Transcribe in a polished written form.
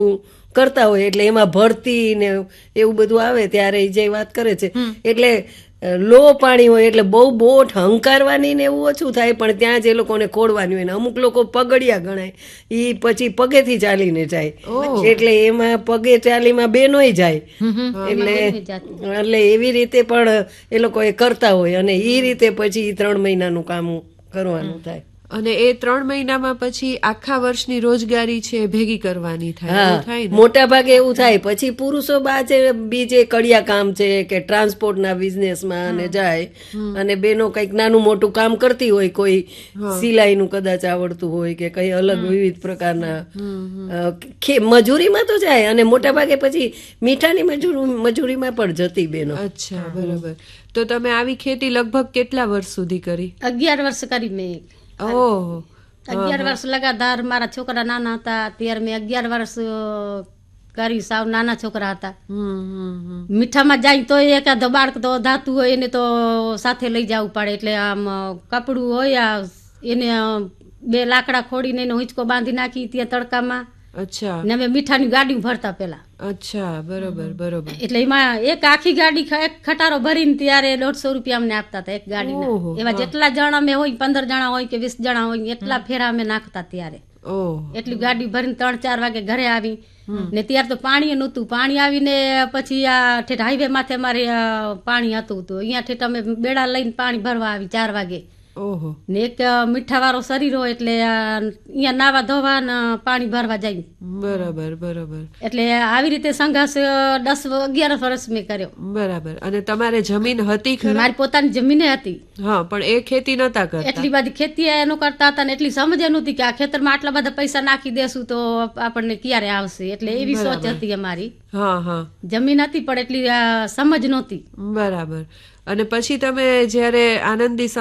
કરતા હોય એટલે એમાં ભરતી ને એવું બધું આવે ત્યારે જે વાત કરે છે એટલે લો પાણી હોય એટલે બહુ બોટ હંકારવાની ને એવું ઓછું થાય, પણ ત્યાં જ એ લોકોને ખોડવાની હોય ને અમુક લોકો પગડિયા ગણાય, ઈ પછી પગેથી ચાલીને જાય એટલે એમાં પગે ચાલીમાં બેનોય જાય એટલે એવી રીતે પણ એ લોકો એ કરતા હોય અને ઈ રીતે પછી 3 મહિનાનું કામ કરવાનું થાય. અને એ 3 મહિનામાં પછી આખા વર્ષની રોજગારી છે ભેગી કરવાની થાય. મોટા ભાગે એવું થાય. પછી પુરુષો બીજે કડિયા કામ છે કે ટ્રાન્સપોર્ટના બિઝનેસમાં અને જાય અને બેનો કંઈક નાનું મોટું કામ કરતી હોય, કોઈ સિલાઈનું કદાચ આવડતું હોય કે કઈ અલગ વિવિધ પ્રકારના મજૂરીમાં તો જાય અને મોટા ભાગે પછી મીઠાની મજૂરીમાં પણ જતી બેનો. અચ્છા, બરાબર. તો તમે આવી ખેતી લગભગ કેટલા વર્ષ સુધી કરી? 11 વર્ષ કરી મેં. 11 વર્ષ લગાતાર. મારા છોકરા નાના હતા ત્યારે મેં 11 વર્ષ કરી. સાવ નાના છોકરા હતા. મીઠામાં જાય તો એકાદો બાળક તો ધાતું હોય એને તો સાથે લઈ જવું પડે, એટલે આમ કપડું હોય એને 2 લાકડા ખોડીને એનો હિંચકો બાંધી નાખી ત્યાં તડકામાં. અચ્છા. ને અમે મીઠાની ગાડી ભરતા પેલા. અચ્છા, બરોબર. એટલે એમાં એક આખી ગાડી એક ખટારો ભરીને ત્યારે 150 રૂપિયા અમને આપતા હતા એક ગાડીના. એવા જેટલા જણા અમે હોય, 15 જણા હોય કે 20 જણા હોય એટલા ફેરા અમે નાખતા ત્યારે. એટલી ગાડી ભરીને 3-4 વાગે ઘરે આવી ને ત્યારે તો પાણી નહોતું. પાણી આવીને પછી આ ઠેઠ હાઈવે માથે અમારે પાણી હતું તો અહીંયા ઠેઠ અમે બેડા લઈને પાણી ભરવા આવી 4 વાગે. ને એક મીઠા વાળો શરીર હોય એટલે અહીંયા નાવા ધોવા ને પાણી ભરવા જાય. બરાબર. એટલે આવી રીતે સંઘર્ષ 10-11 વર્ષ મેં કર્યો. બરાબર. અને તમારે જમીન હતી ખરી? મારી પોતાની જમીન હતી. હા, પણ એ ખેતી નતા કરતા? એટલી બધી ખેતી એનું કરતા હતા ને એટલી સમજ નહોતી કે આ ખેતરમાં આટલા બધા પૈસા નાખી દેશું તો આપણને ક્યારે આવશે, એટલે એવી સોચ હતી અમારી. જમીન હતી પણ એટલી સમજ નહોતી. બરાબર. અને પછી તમે જયારે આનંદી